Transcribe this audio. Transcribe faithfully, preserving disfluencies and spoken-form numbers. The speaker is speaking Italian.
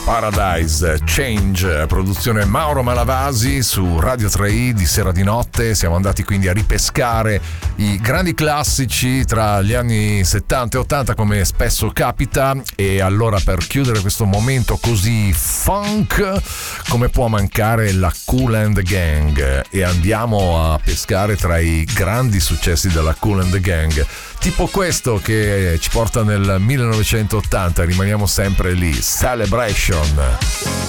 Paradise Change, produzione Mauro Malavasi su Radio tre i di sera di notte. Siamo andati quindi a ripescare i grandi classici tra gli anni settanta e ottanta, come spesso capita, e allora per chiudere questo momento così funk, come può mancare la Kool and the Gang, e andiamo a pescare tra i grandi successi della Kool and the Gang, tipo questo che ci porta nel millenovecentottanta. Rimaniamo sempre lì, Celebration.